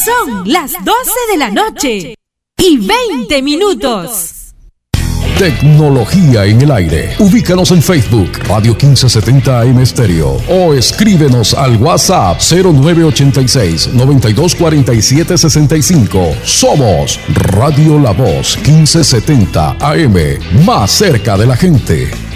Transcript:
son las 12 de la noche y 20 minutos. Tecnología en el aire. Ubícanos en Facebook, Radio 1570 AM Estéreo, o escríbenos al WhatsApp 0986-924765. Somos Radio La Voz 1570 AM, más cerca de la gente.